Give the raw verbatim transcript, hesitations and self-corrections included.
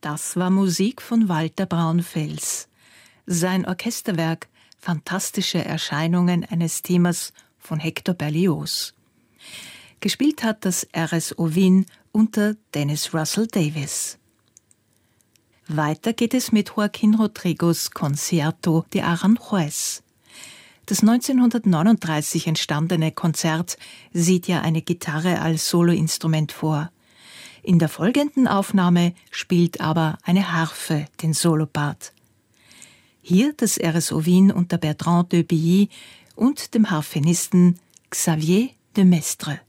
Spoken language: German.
Das war Musik von Walter Braunfels. Sein Orchesterwerk Fantastische Erscheinungen eines Themas von Hector Berlioz. Gespielt hat das R S O Wien unter Dennis Russell Davies. Weiter geht es mit Joaquín Rodrigos Concierto de Aranjuez. Das neunzehnhundertneununddreißig entstandene Konzert sieht ja eine Gitarre als Soloinstrument vor. In der folgenden Aufnahme spielt aber eine Harfe den Solopart. Hier das R S O Wien unter Bertrand de Billy und dem Harfenisten Xavier de Mestre.